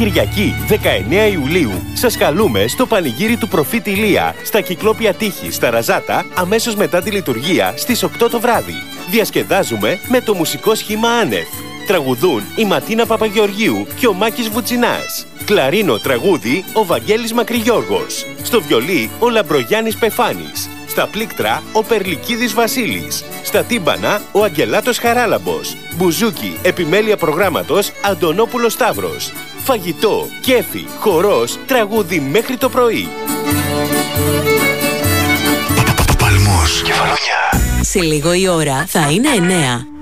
Κυριακή 19 Ιουλίου σας καλούμε στο πανηγύρι του προφήτη Ηλία στα Κυκλόπια Τύχη στα Ραζάτα, αμέσως μετά τη λειτουργία στις 8 το βράδυ. Διασκεδάζουμε με το μουσικό σχήμα Άνευ. Τραγουδούν η Ματίνα Παπαγεωργίου και ο Μάκης Βουτσινάς. Κλαρίνο τραγούδι ο Βαγγέλης Μακρυγιώργος. Στο βιολί ο Λαμπρογιάννης Πεφάνης. Στα πλήκτρα ο Περλικίδης Βασίλης. Στα τύμπανα ο Αγγελάτος Χαράλαμπος. Μπουζούκι, επιμέλεια προγράμματος Αντωνόπουλος Σταύρος. Φαγητό, κέφι, χορός, τραγούδι μέχρι το πρωί. Παλμός, Κεφαλονιά. Σε λίγο η ώρα θα είναι 9.